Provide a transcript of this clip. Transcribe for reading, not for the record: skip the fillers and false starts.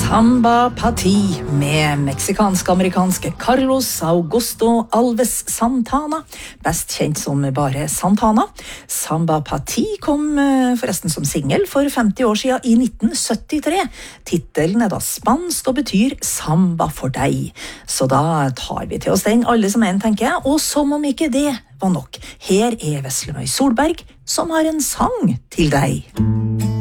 Samba Party med meksikansk-amerikanske Carlos Augusto Alves Santana, best kjent som bare Santana. Samba Party kom forresten som single for 50 år siden i 1973. Titelen da spansk og betyr Samba for deg. Så da tar vi til oss den, alle som en, tenker jeg. Og som om ikke det var nok, her Veslemøy Solberg, som har en sang til deg.